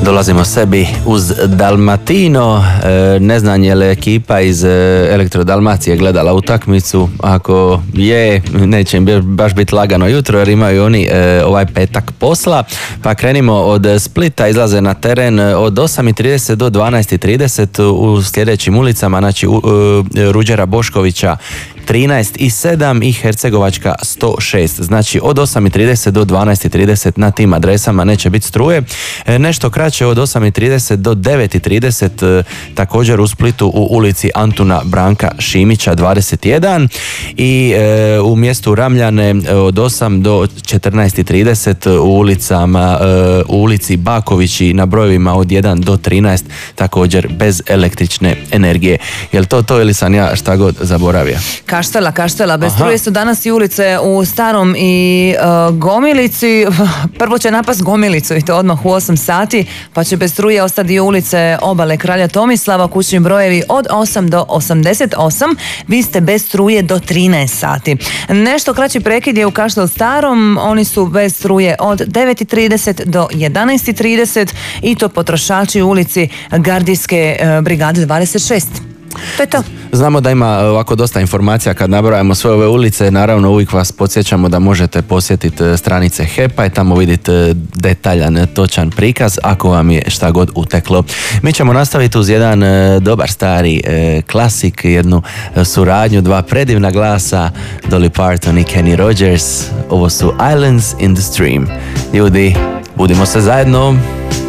Dolazimo sebi uz Dalmatino. Ne znam je li ekipa iz Elektro Dalmacije gledala utakmicu. Ako je, neće im baš biti lagano jutro jer imaju oni ovaj petak posla. Pa krenimo od Splita, izlaze na teren od 8:30 do 12:30 u sljedećim ulicama, znači Ruđera Boškovića 13:07 i Hercegovačka 106. Znači od 8:30 do 12:30 na tim adresama neće biti struje. Nešto kraće od 8:30 do 9:30 također u Splitu u ulici Antuna Branka Šimića 21 i u mjestu Ramljane od 8 do 14:30 u ulicama u ulici Bakovići na brojevima od 1 do 13 također bez električne energije. Jel to ili sam ja šta god zaboravio? Kaštela. Bez struje su danas i ulice u Starom i Gomilici. Prvo će napast Gomilicu i to odmah u 8 sati, pa će bez struje ostati dio ulice Obale Kralja Tomislava, kućni brojevi od 8 do 88. Vi ste bez struje do 13 sati. Nešto kraći prekid je u Kaštel Starom. Oni su bez struje od 9:30 do 11:30 i to potrošači u ulici Gardijske brigade 26. To je to. Znamo da ima ovako dosta informacija kad nabrajamo sve ove ulice, naravno uvijek vas podsjećamo da možete posjetiti stranice HEP-a i tamo vidite detaljan, točan prikaz ako vam je šta god uteklo. Mi ćemo nastaviti uz jedan dobar stari klasik, jednu suradnju, dva predivna glasa, Dolly Parton i Kenny Rogers. Ovo su Islands in the Stream. Ljudi, budimo se zajedno.